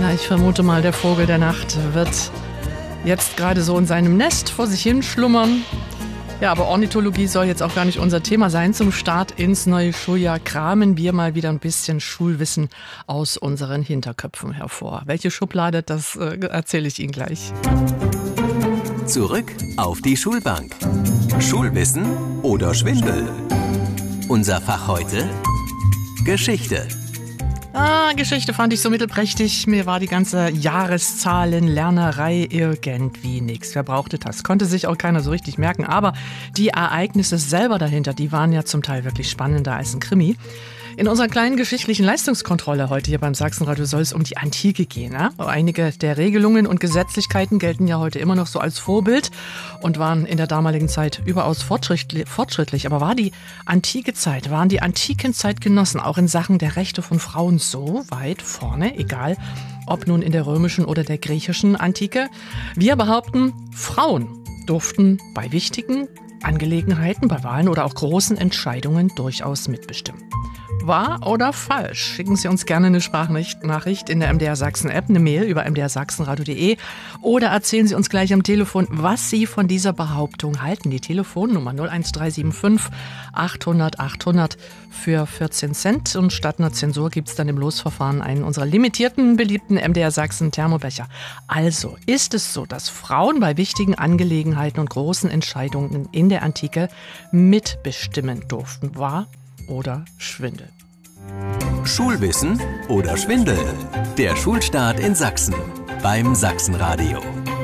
Na, ich vermute mal, der Vogel der Nacht wird jetzt gerade so in seinem Nest vor sich hin schlummern. Ja, aber Ornithologie soll jetzt auch gar nicht unser Thema sein. Zum Start ins neue Schuljahr kramen wir mal wieder ein bisschen Schulwissen aus unseren Hinterköpfen hervor. Welche Schublade, das erzähle ich Ihnen gleich. Zurück auf die Schulbank. Schulwissen oder Schwindel? Unser Fach heute: Geschichte. Geschichte fand ich so mittelprächtig. Mir war die ganze Jahreszahlenlernerei irgendwie nichts. Wer brauchte das? Konnte sich auch keiner so richtig merken. Aber die Ereignisse selber dahinter, die waren ja zum Teil wirklich spannender als ein Krimi. In unserer kleinen geschichtlichen Leistungskontrolle heute hier beim Sachsenradio soll es um die Antike gehen. Ne? Einige der Regelungen und Gesetzlichkeiten gelten ja heute immer noch so als Vorbild und waren in der damaligen Zeit überaus fortschrittlich. Aber waren die antiken Zeitgenossen auch in Sachen der Rechte von Frauen so weit vorne, egal ob nun in der römischen oder der griechischen Antike? Wir behaupten, Frauen durften bei wichtigen Angelegenheiten, bei Wahlen oder auch großen Entscheidungen durchaus mitbestimmen. Wahr oder falsch? Schicken Sie uns gerne eine Sprachnachricht in der MDR Sachsen App, eine Mail über mdrsachsenradio.de oder erzählen Sie uns gleich am Telefon, was Sie von dieser Behauptung halten. Die Telefonnummer 01375 800 800 für 14 Cent und statt einer Zensur gibt es dann im Losverfahren einen unserer limitierten, beliebten MDR Sachsen Thermobecher. Also, ist es so, dass Frauen bei wichtigen Angelegenheiten und großen Entscheidungen in der Antike mitbestimmen durften? Wahr oder Schwindel? Schulwissen oder Schwindel? Der Schulstart in Sachsen beim Sachsenradio.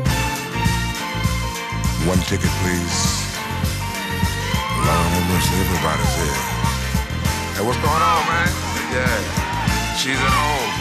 One ticket, please. Lord have mercy, everybody's here. Hey, what's going on, man? Yeah, she's at home.